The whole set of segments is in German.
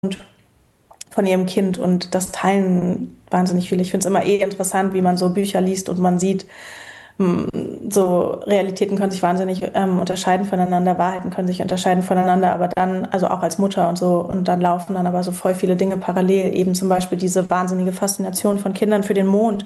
von ihrem Kind und das teilen wahnsinnig viele. Ich finde es immer interessant, wie man so Bücher liest und man sieht, so Realitäten können sich wahnsinnig unterscheiden voneinander, Wahrheiten können sich unterscheiden voneinander, aber dann, also auch als Mutter und so, und dann laufen dann aber so voll viele Dinge parallel, eben zum Beispiel diese wahnsinnige Faszination von Kindern für den Mond.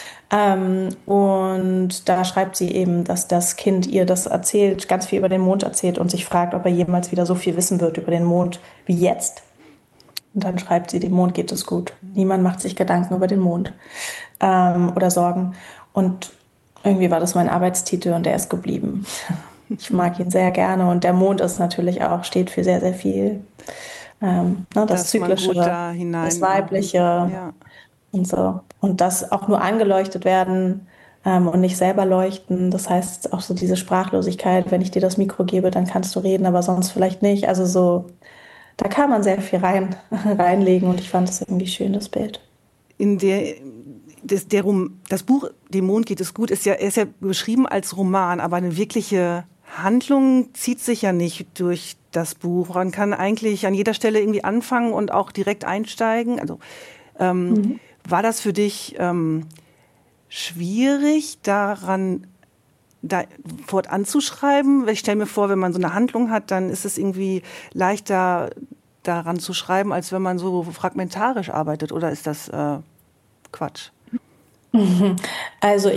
Und da schreibt sie eben, dass das Kind ihr das erzählt, ganz viel über den Mond erzählt und sich fragt, ob er jemals wieder so viel wissen wird über den Mond wie jetzt. Und dann schreibt sie, dem Mond geht es gut. Niemand macht sich Gedanken über den Mond oder Sorgen. Und irgendwie war das mein Arbeitstitel und der ist geblieben. Ich mag ihn sehr gerne und der Mond ist natürlich auch, steht für sehr, sehr viel. Ne, das Dass man Zyklische, gut da das hinein. Weibliche Ja. und so. Und das auch nur angeleuchtet werden und nicht selber leuchten. Das heißt auch so diese Sprachlosigkeit, wenn ich dir das Mikro gebe, dann kannst du reden, aber sonst vielleicht nicht. Also so, da kann man sehr viel reinlegen und ich fand es irgendwie schön, das Bild. In das Buch Dem Mond geht es gut ist ja beschrieben als Roman, aber eine wirkliche Handlung zieht sich ja nicht durch das Buch. Man kann eigentlich an jeder Stelle irgendwie anfangen und auch direkt einsteigen. Also war das für dich schwierig, da fortan zu schreiben? Ich stelle mir vor, wenn man so eine Handlung hat, dann ist es irgendwie leichter, daran zu schreiben, als wenn man so fragmentarisch arbeitet. Oder ist das Quatsch? Also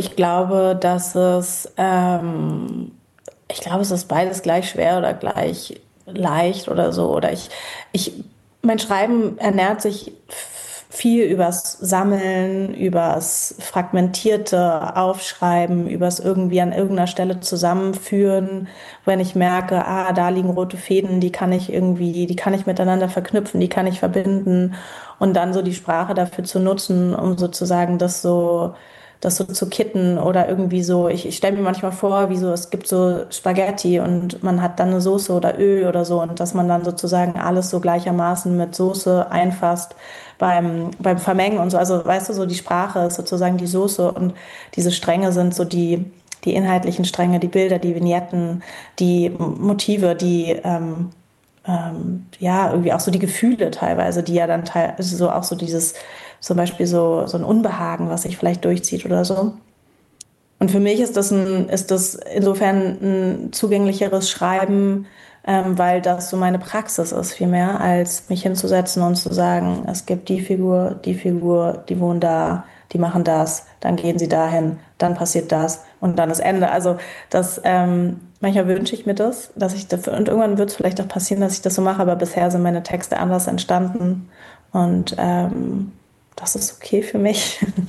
ich glaube, es ist beides gleich schwer oder gleich leicht oder so. Mein Schreiben ernährt sich viel übers Sammeln, übers fragmentierte Aufschreiben, übers irgendwie an irgendeiner Stelle zusammenführen, wenn ich merke, da liegen rote Fäden, die kann ich miteinander verknüpfen, die kann ich verbinden und dann so die Sprache dafür zu nutzen, um sozusagen das so zu kitten oder irgendwie so. Ich stelle mir manchmal vor, wie so, es gibt so Spaghetti und man hat dann eine Soße oder Öl oder so und dass man dann sozusagen alles so gleichermaßen mit Soße einfasst beim Vermengen und so. Also weißt du, so die Sprache ist sozusagen die Soße und diese Stränge sind so die inhaltlichen Stränge, die Bilder, die Vignetten, die Motive, ja, irgendwie auch so die Gefühle teilweise, die ja dann also so auch so dieses, zum Beispiel so ein Unbehagen, was sich vielleicht durchzieht oder so. Und für mich ist das insofern ein zugänglicheres Schreiben, weil das so meine Praxis ist, viel mehr, als mich hinzusetzen und zu sagen, es gibt die Figur, die wohnen da, die machen das, dann gehen sie dahin, dann passiert das und dann ist Ende. Also manchmal wünsche ich mir das, dass ich dafür, und irgendwann wird es vielleicht auch passieren, dass ich das so mache, aber bisher sind meine Texte anders entstanden und das ist okay für mich.